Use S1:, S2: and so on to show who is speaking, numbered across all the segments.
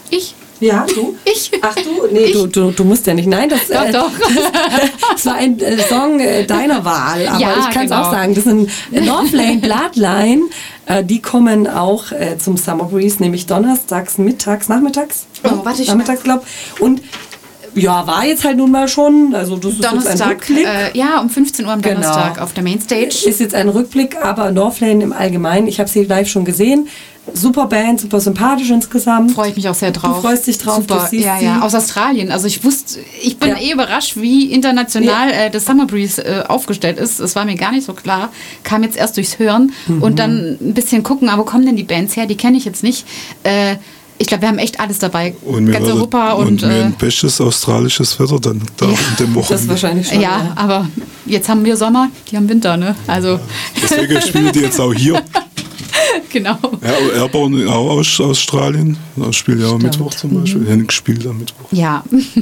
S1: Ich?
S2: Ja, du?
S1: Ich?
S2: Ach du? Nee, du musst ja nicht. Nein, das
S1: Doch.
S2: das war ein Song deiner Wahl. Aber
S1: Ja,
S2: ich kann es
S1: genau.
S2: auch sagen, das sind Northlane Bloodline. Die kommen auch zum Summer Breeze, nämlich donnerstags, nachmittags.
S1: Warte, ich
S2: nachmittags, glaube ich. Und ja, war jetzt halt nun mal schon. Also das ist jetzt ein
S1: Donnerstag,
S2: Rückblick.
S1: um 15 Uhr am Donnerstag
S2: Genau.
S1: auf der Mainstage.
S2: Ist jetzt ein Rückblick, aber Northlane im Allgemeinen, ich habe sie live schon gesehen. Super Band, super sympathisch insgesamt.
S1: Freue ich mich auch sehr drauf.
S2: Du freust dich drauf,
S1: Super,
S2: du siehst
S1: ja, aus Australien. Also ich bin überrascht, wie international das Summer Breeze aufgestellt ist. Das war mir gar nicht so klar. Kam jetzt erst durchs Hören und dann ein bisschen gucken, wo kommen denn die Bands her? Die kenne ich jetzt nicht. Ich glaube, wir haben echt alles dabei.
S3: Und
S1: ganz Europa und
S3: wir ein bestes australisches Wetter dann da in dem Wochenende.
S2: Das wahrscheinlich schon.
S1: Ja, aber jetzt haben wir Sommer, die haben Winter, ne? Also
S3: deswegen spielen die jetzt auch hier.
S1: genau.
S3: Ja, Airborne auch aus Australien. Da spielt ja am Mittwoch zum Beispiel. Henning spielt am Mittwoch.
S1: Ja.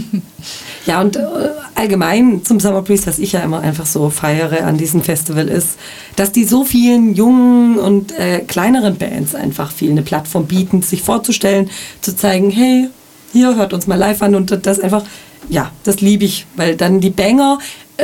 S2: Ja, und allgemein zum Summer Breeze, was ich ja immer einfach so feiere an diesem Festival ist, dass die so vielen jungen und kleineren Bands einfach viel eine Plattform bieten, sich vorzustellen, zu zeigen, hey, hier, hört uns mal live an und das einfach, ja, das liebe ich, weil dann die Banger,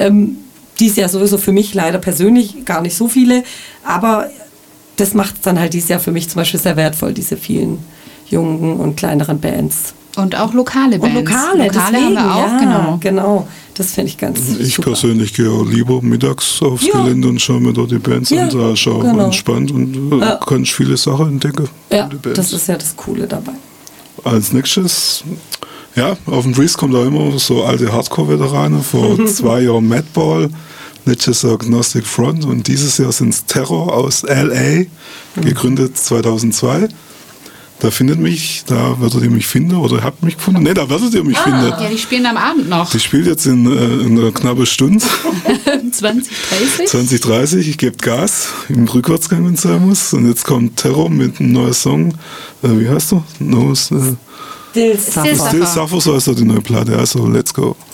S2: die ist ja sowieso für mich leider persönlich gar nicht so viele, aber das macht es dann halt dieses Jahr für mich zum Beispiel sehr wertvoll, diese vielen jungen und kleineren Bands.
S1: Und auch lokale Bands.
S2: Und lokale
S1: deswegen, haben wir auch,
S2: genau. Das finde ich ganz
S3: Ich
S2: super.
S3: persönlich gehe auch lieber mittags aufs Gelände und schaue mir dort die Bands an. Da ist auch entspannt und kann ich viele Sachen entdecken.
S2: Ja, das ist ja das Coole dabei.
S3: Als nächstes, ja, auf dem Breeze kommt auch immer so alte Hardcore-Veteranen. Vor 2 Jahren Madball, letztes Jahr Agnostic Front und dieses Jahr sind es Terror aus L.A., gegründet 2002. Da werdet ihr mich finden oder habt mich gefunden. Ne, da werdet ihr mich finden.
S1: Ja, die spielen am Abend noch.
S3: Die spielt jetzt in einer knappen Stunde.
S1: 20:30.
S3: 20:30. Ich gebe Gas im Rückwärtsgang, wenn es sein muss. Und jetzt kommt Terror mit einem neuen Song. Wie heißt du?
S2: Still Suffer.
S3: Still Suffer, so heißt die neue Platte. Also, let's go.